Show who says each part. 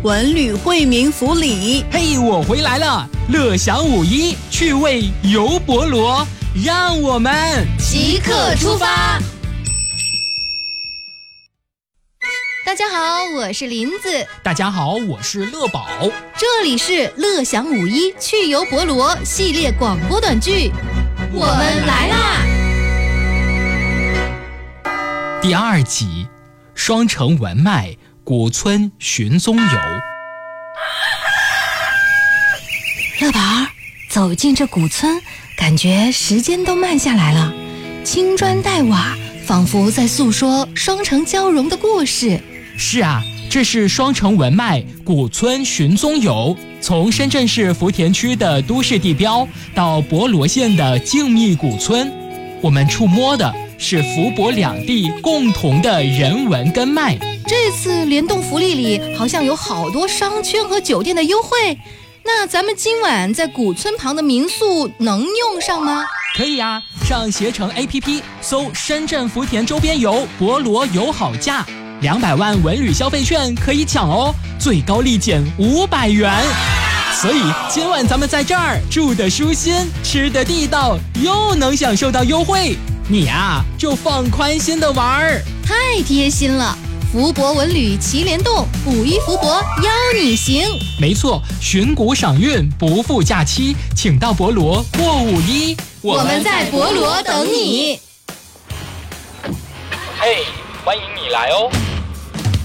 Speaker 1: 文旅惠民福利。
Speaker 2: 嘿，我回来了！乐享5·1，趣味游博罗，让我们
Speaker 3: 即刻出发！大家好，我是林子。
Speaker 2: 大家好，我是乐宝。
Speaker 3: 这里是乐享5·1趣游博罗系列广播短剧，我们来啦！
Speaker 2: 第2集，双城文脉古村寻踪游。
Speaker 3: 乐宝儿走进这古村，感觉时间都慢下来了，青砖黛瓦，仿佛在诉说双城交融的故事。
Speaker 2: 是啊，这是双城文脉古村寻踪游，从深圳市福田区的都市地标到博罗县的静谧古村，我们触摸的是福博两地共同的人文根脉。
Speaker 3: 这次联动福利里好像有好多商圈和酒店的优惠，那咱们今晚在古村旁的民宿能用上吗？
Speaker 2: 可以啊，上携程 APP 搜深圳福田周边游博罗友好价，200万文旅消费券可以抢哦，最高立减500元。所以今晚咱们在这儿住的舒心，吃的地道，又能享受到优惠，你啊就放宽心的玩儿。
Speaker 3: 太贴心了！福博文旅齐联动，5·1福博邀你行。
Speaker 2: 没错，寻古赏韵，不负假期，请到博罗过5·1，
Speaker 3: 我们在博罗等你。
Speaker 2: 嘿，欢迎你来哦。